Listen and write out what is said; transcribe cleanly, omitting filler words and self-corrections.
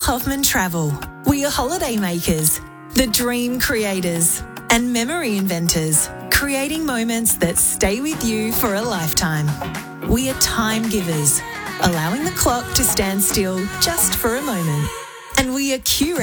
Hoffman Travel. We are holiday makers, the dream creators, and memory inventors, creating moments that stay with you for a lifetime. We are time givers, allowing the clock to stand still just for a moment. And we are curators.